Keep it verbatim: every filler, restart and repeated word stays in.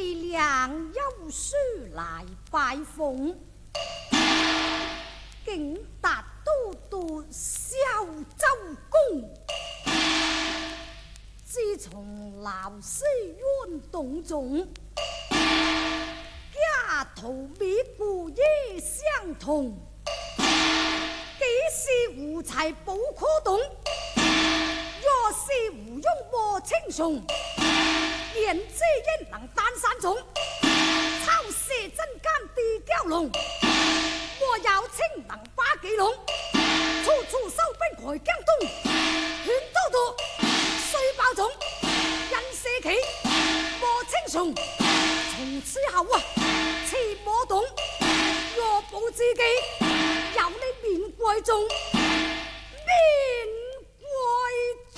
微良有书来拜奉，竟达都督小周公。自从老师运动中，家徒米故也相同。几时无才不可动，若是无用莫轻松。言之焉能单山重，抄射真间地蛟龙。我有清能巴几龙，处处收兵抬江东。犬都督虽爆种，因射旗莫轻松。从此後啊，切莫動，若保自己，由你面貴重。